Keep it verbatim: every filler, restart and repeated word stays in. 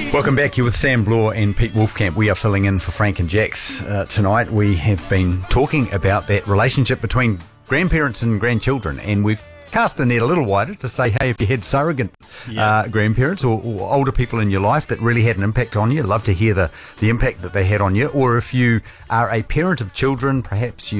Welcome back. You're with Sam Bloor and Pete Wolfcamp. We are filling in for Frank and Jax uh, tonight. We have been talking about that relationship between grandparents and grandchildren, and we've cast the net a little wider to say, hey, if you had surrogate yeah. uh, grandparents or, or older people in your life that really had an impact on you, I'd love to hear the, the impact that they had on you. Or if you are a parent of children, perhaps you